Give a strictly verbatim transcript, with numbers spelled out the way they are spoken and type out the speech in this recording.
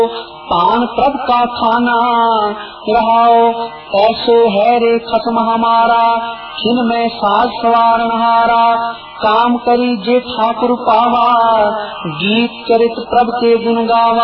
पान प्रभ का खाना रहाओ, ऐसो है रे खत्म हमारा, खिन में साज सवार नहारा, काम करी जे ठाकुर पावा, गीत चरित प्रभ के गुण गावा।